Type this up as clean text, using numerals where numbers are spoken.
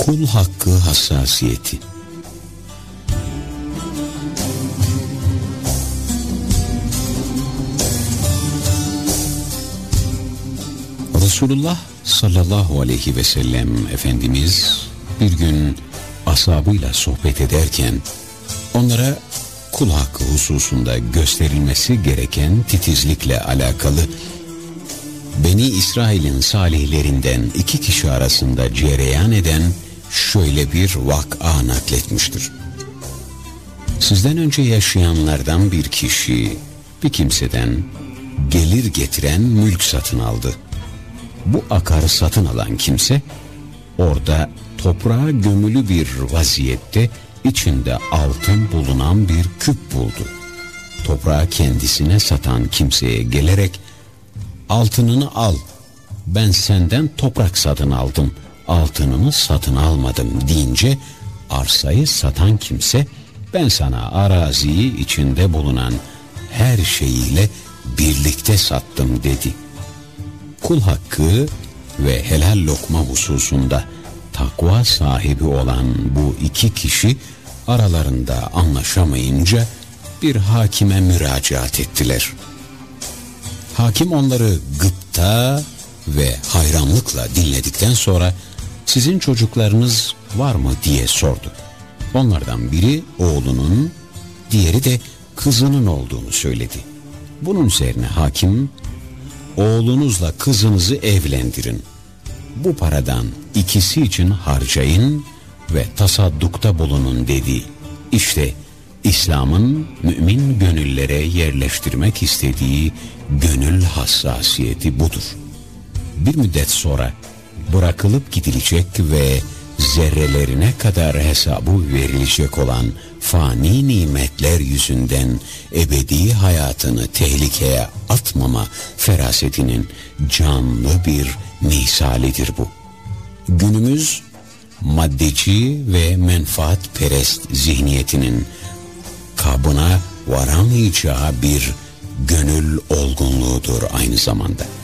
Kul hakkı hassasiyeti. Resulullah sallallahu aleyhi ve sellem Efendimiz bir gün ashabıyla sohbet ederken onlara kul hakkı hususunda gösterilmesi gereken titizlikle alakalı Beni İsrail'in salihlerinden 2 kişi arasında cereyan eden şöyle bir vak'a nakletmiştir. Sizden önce yaşayanlardan bir kişi bir kimseden gelir getiren mülk satın aldı. Bu akarı satın alan kimse orada toprağa gömülü bir vaziyette içinde altın bulunan bir küp buldu. Toprağı kendisine satan kimseye gelerek altınını al, ben senden toprak satın aldım, altınını satın almadım deyince arsayı satan kimse ben sana araziyi içinde bulunan her şeyiyle birlikte sattım dedi. Kul hakkı ve helal lokma hususunda takva sahibi olan bu 2 kişi aralarında anlaşamayınca bir hakime müracaat ettiler. Hakim onları gıpta ve hayranlıkla dinledikten sonra sizin çocuklarınız var mı diye sordu. Onlardan biri oğlunun, diğeri de kızının olduğunu söyledi. Bunun üzerine hakim, oğlunuzla kızınızı evlendirin. Bu paradan ikisi için harcayın ve tasaddukta bulunun dedi. İşte İslam'ın mümin gönüllere yerleştirmek istediği gönül hassasiyeti budur. Bir müddet sonra bırakılıp gidilecek ve zerrelerine kadar hesabı verilecek olan fani nimetler yüzünden ebedi hayatını tehlikeye atmama ferasetinin canlı bir misalidir bu. Günümüz maddeci ve menfaatperest zihniyetinin kabına varamayacağı bir gönül olgunluğudur aynı zamanda.